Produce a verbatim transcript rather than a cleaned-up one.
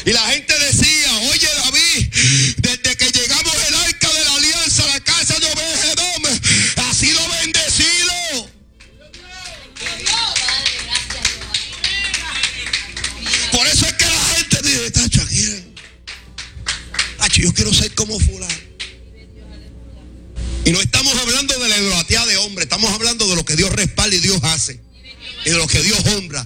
Y la gente decía: oye, David, desde que llegamos el arca de la alianza a la casa de Obed-Edom, ha sido bendecido. Por eso es que la gente dice: tacho, aquí, tacho, yo quiero ser como fulano. Y no estamos hablando de la idolatría de hombre, estamos hablando de lo que Dios respalda y Dios hace, y de lo que Dios honra.